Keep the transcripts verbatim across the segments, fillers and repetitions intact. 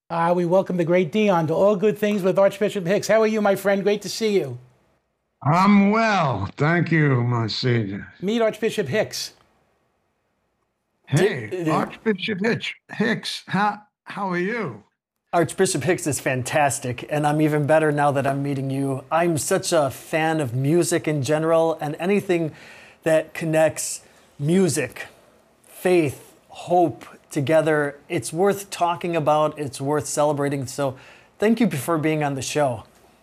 Uh, we welcome the great Dion to All Good Things with Archbishop Hicks. How are you, my friend? Great to see you. I'm well, thank you, Monsignor. Meet Archbishop Hicks. Di- Hey, uh, Archbishop Hitch, Hicks, how how are you? Archbishop Hicks is fantastic, and I'm even better now that I'm meeting you. I'm such a fan of music in general, and anything that connects music, faith, hope together, it's worth talking about, it's worth celebrating. So thank you for being on the show.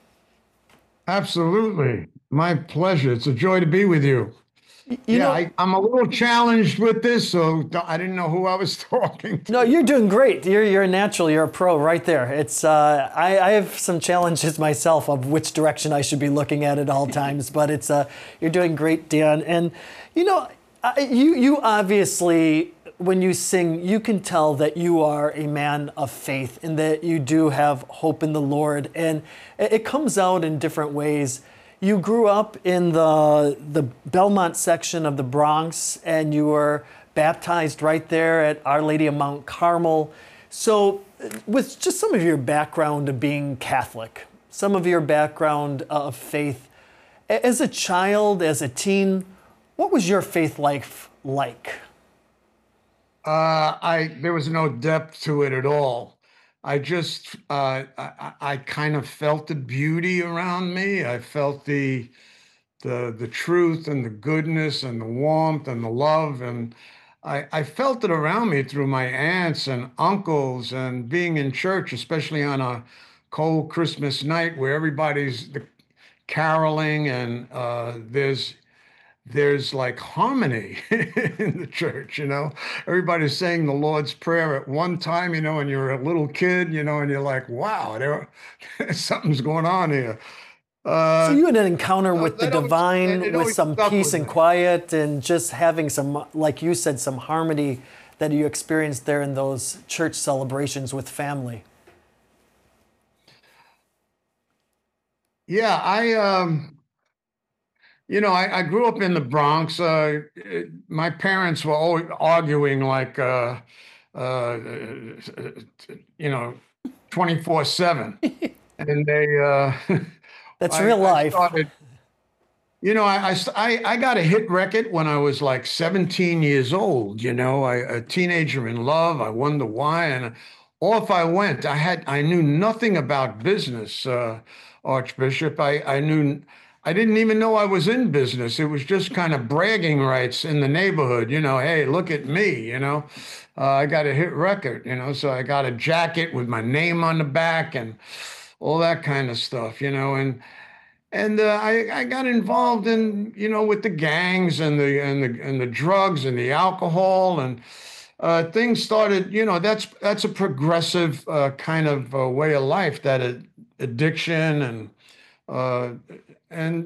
Absolutely, my pleasure. It's a joy to be with you. You Yeah, know, I, I'm a little challenged with this, so don't- I didn't know who I was talking no, to. you're doing great. You're you're a natural. You're a pro right there. It's uh, I, I have some challenges myself of which direction I should be looking at at all times, but it's uh, you're doing great, Dion. And you know, I, you you obviously when you sing, you can tell that you are a man of faith and that you do have hope in the Lord, and it it comes out in different ways. You grew up in the the Belmont section of the Bronx, and you were baptized right there at Our Lady of Mount Carmel. So, uh, with just some of your background of being Catholic, some of your background of faith, a- as a child, as a teen, what was your faith life like? Uh, I There was no depth to it at all. I just uh, I, I I kind of felt the beauty around me. I felt the the the truth and the goodness and the warmth and the love, and I I felt it around me through my aunts and uncles and being in church, especially on a cold Christmas night where everybody's the caroling and uh, there's there's like harmony in the church, you know. Everybody's saying the Lord's Prayer at one time, you know, and you're a little kid, you know, and you're like, wow, there something's going on here. So Uh, you had an encounter uh, with the that always it, divine, it with always some stuck peace with and me. quiet, and just having some, like you said, some harmony that you experienced there in those church celebrations with family. Yeah, I um, you know, I, I grew up in the Bronx. Uh, it- my parents were always arguing like, uh, uh, you know, twenty-four seven, and they, uh, That's I, real I life. started. You know, I, I st- I I got a hit record when I was like seventeen years old. You know, I, a teenager in love. I wonder why, and off I went. I had I knew nothing about business, uh, Archbishop. I I knew I didn't even know I was in business. It was just kind of bragging rights in the neighborhood. You know, hey, look at me. You know, uh, I got a hit record. You know, so I got a jacket with my name on the back and all that kind of stuff. You know, and and uh, I, I got involved in, you know, with the gangs and the and the and the drugs and the alcohol, and uh, things started. You know, that's that's a progressive uh, kind of uh, way of life, that ad- addiction and uh, and